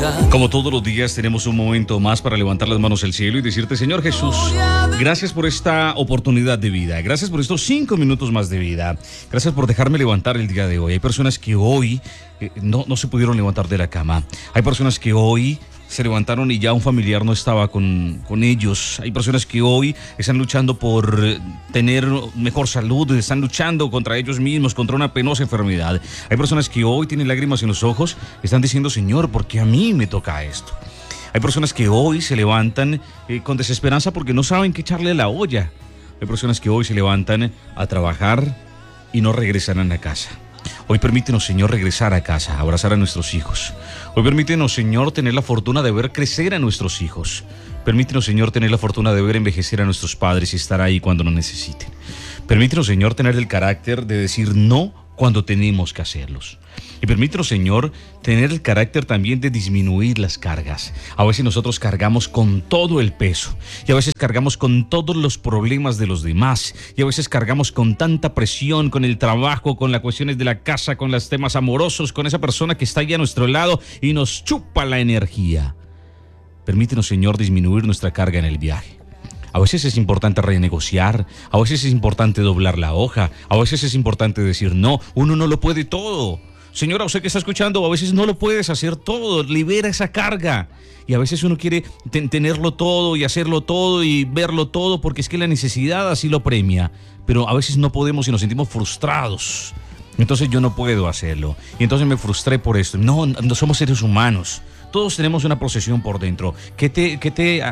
Como todos los días tenemos un momento más para levantar las manos al cielo y decirte: Señor Jesús, gracias por esta oportunidad de vida, gracias por estos 5 minutos más de vida, gracias por dejarme levantar el día de hoy. Hay personas que hoy no se pudieron levantar de la cama, hay personas que hoy se levantaron y ya un familiar no estaba con ellos. Hay personas que hoy están luchando por tener mejor salud, están luchando contra ellos mismos, contra una penosa enfermedad. Hay personas que hoy tienen lágrimas en los ojos, están diciendo: Señor, ¿por qué a mí me toca esto? Hay personas que hoy se levantan con desesperanza porque no saben qué echarle a la olla. Hay personas que hoy se levantan a trabajar y no regresarán a casa. Hoy permítenos, Señor, regresar a casa, abrazar a nuestros hijos. Hoy permítenos, Señor, tener la fortuna de ver crecer a nuestros hijos. Permítenos, Señor, tener la fortuna de ver envejecer a nuestros padres y estar ahí cuando nos necesiten. Permítenos, Señor, tener el carácter de decir no cuando tenemos que hacerlos. Y permítenos, Señor, tener el carácter también de disminuir las cargas. A veces nosotros cargamos con todo el peso, y a veces cargamos con todos los problemas de los demás, y a veces cargamos con tanta presión, con el trabajo, con las cuestiones de la casa, con los temas amorosos, con esa persona que está ahí a nuestro lado y nos chupa la energía. Permítenos, Señor, disminuir nuestra carga en el viaje. A veces es importante renegociar, a veces es importante doblar la hoja, a veces es importante decir no. Uno no lo puede todo. Señora, usted que está escuchando, a veces no lo puedes hacer todo, libera esa carga. Y a veces uno quiere tenerlo todo y hacerlo todo y verlo todo porque es que la necesidad así lo premia. Pero a veces no podemos y nos sentimos frustrados. Entonces yo no puedo hacerlo. Y entonces me frustré por esto. No somos seres humanos. Todos tenemos una posesión por dentro. ¿Qué te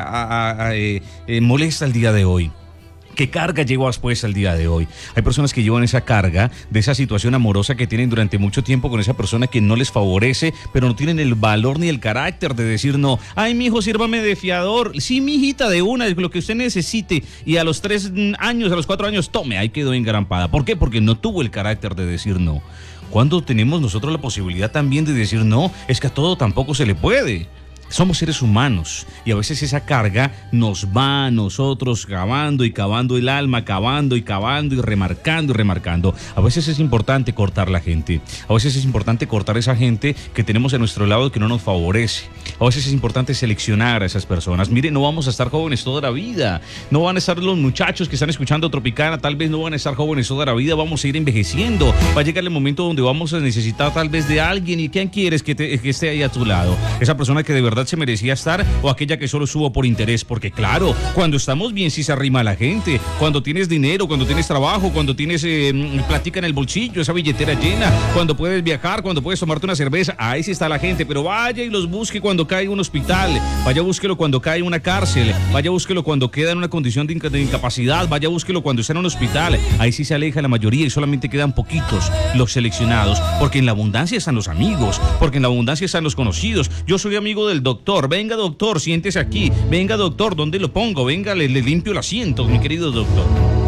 molesta el día de hoy? ¿Qué carga llevas pues al día de hoy? Hay personas que llevan esa carga de esa situación amorosa que tienen durante mucho tiempo con esa persona que no les favorece, pero no tienen el valor ni el carácter de decir no. Ay, mijo, sírvame de fiador. Sí, mijita, de una, es lo que usted necesite. Y a los 3 años, a los 4 años, tome, ahí quedó engarampada. ¿Por qué? Porque no tuvo el carácter de decir no. ¿Cuándo tenemos nosotros la posibilidad también de decir no? Es que a todo tampoco se le puede. Somos seres humanos y a veces esa carga nos va a nosotros cavando y cavando el alma, cavando y cavando y remarcando. A veces es importante cortar la gente. A veces es importante cortar esa gente que tenemos a nuestro lado que no nos favorece. A veces es importante seleccionar a esas personas. Mire, no vamos a estar jóvenes toda la vida. No van a estar los muchachos que están escuchando Tropicana, tal vez no van a estar jóvenes toda la vida. Vamos a ir envejeciendo. Va a llegar el momento donde vamos a necesitar tal vez de alguien. ¿Y quién quieres que esté ahí a tu lado? Esa persona que de verdad se merecía estar o aquella que solo subo por interés, porque claro, cuando estamos bien sí se arrima a la gente, cuando tienes dinero, cuando tienes trabajo, cuando tienes plática en el bolsillo, esa billetera llena, cuando puedes viajar, cuando puedes tomarte una cerveza, ahí sí está la gente. Pero vaya y los busque cuando cae un hospital, vaya búsquelo cuando cae una cárcel, vaya búsquelo cuando queda en una condición de incapacidad, vaya búsquelo cuando está en un hospital. Ahí sí se aleja la mayoría y solamente quedan poquitos los seleccionados, porque en la abundancia están los amigos, porque en la abundancia están los conocidos. Yo soy amigo del doctor. Venga, doctor, siéntese aquí. Venga, doctor, ¿dónde lo pongo? Venga, le limpio el asiento, mi querido doctor.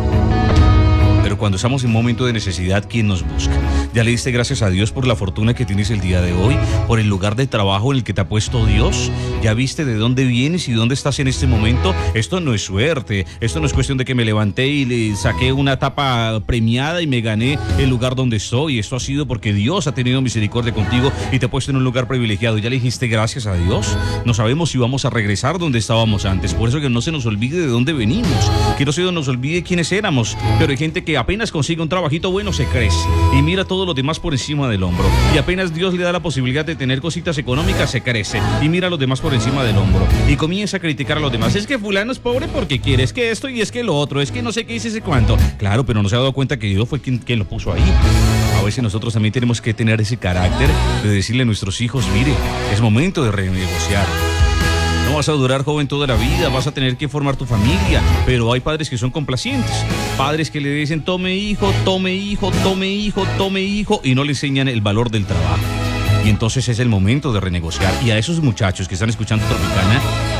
Pero cuando estamos en un momento de necesidad, ¿quién nos busca? ¿Ya le diste gracias a Dios por la fortuna que tienes el día de hoy? ¿Por el lugar de trabajo en el que te ha puesto Dios? ¿Ya viste de dónde vienes y dónde estás en este momento? Esto no es suerte. Esto no es cuestión de que me levanté y le saqué una tapa premiada y me gané el lugar donde estoy. Esto ha sido porque Dios ha tenido misericordia contigo y te ha puesto en un lugar privilegiado. ¿Ya le dijiste gracias a Dios? No sabemos si vamos a regresar donde estábamos antes. Por eso que no se nos olvide de dónde venimos. Que no se nos olvide quiénes éramos. Pero hay gente que apenas consigue un trabajito bueno se crece y mira todo lo demás por encima del hombro, y apenas Dios le da la posibilidad de tener cositas económicas se crece y mira a los demás por encima del hombro y comienza a criticar a los demás. Es que fulano es pobre porque quiere, es que esto y es que lo otro, es que no sé qué, ese cuánto. Claro, pero no se ha dado cuenta que Dios fue quien lo puso ahí. A veces nosotros también tenemos que tener ese carácter de decirle a nuestros hijos: mire, es momento de renegociar. No vas a durar joven toda la vida, vas a tener que formar tu familia, pero hay padres que son complacientes, padres que le dicen tome hijo, tome hijo, tome hijo, tome hijo, y no le enseñan el valor del trabajo. Y entonces es el momento de renegociar. Y a esos muchachos que están escuchando Tropicana,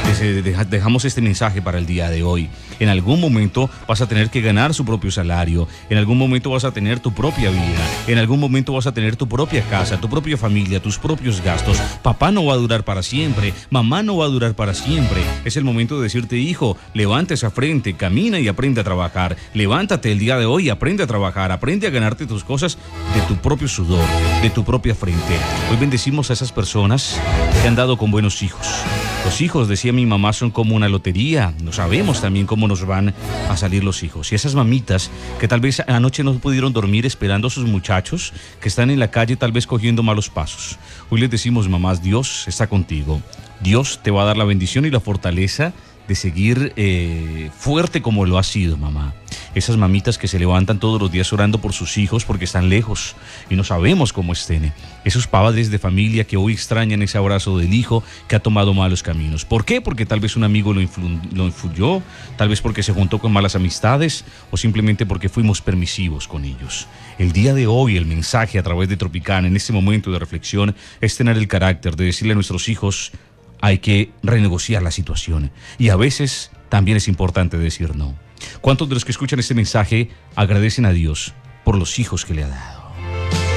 Dejamos este mensaje para el día de hoy. En algún momento vas a tener que ganar su propio salario. En algún momento vas a tener tu propia vida. En algún momento vas a tener tu propia casa, tu propia familia, tus propios gastos. Papá no va a durar para siempre. Mamá no va a durar para siempre. Es el momento de decirte, hijo, levanta esa frente, camina y aprende a trabajar. Levántate el día de hoy y aprende a trabajar. Aprende a ganarte tus cosas de tu propio sudor, de tu propia frente. Hoy bendecimos a esas personas que han dado con buenos hijos. Los hijos, decía mi mamá, son como una lotería. No sabemos también cómo nos van a salir los hijos. Y esas mamitas que tal vez anoche no pudieron dormir esperando a sus muchachos, que están en la calle tal vez cogiendo malos pasos. Hoy les decimos, mamás, Dios está contigo. Dios te va a dar la bendición y la fortaleza de seguir fuerte como lo ha sido, mamá. Esas mamitas que se levantan todos los días orando por sus hijos porque están lejos y no sabemos cómo estén. Esos padres de familia que hoy extrañan ese abrazo del hijo que ha tomado malos caminos. ¿Por qué? Porque tal vez un amigo lo influyó, tal vez porque se juntó con malas amistades o simplemente porque fuimos permisivos con ellos. El día de hoy, el mensaje a través de Tropicana en este momento de reflexión es tener el carácter de decirle a nuestros hijos: hay que renegociar la situación. Y a veces también es importante decir no. ¿Cuántos de los que escuchan este mensaje agradecen a Dios por los hijos que le ha dado?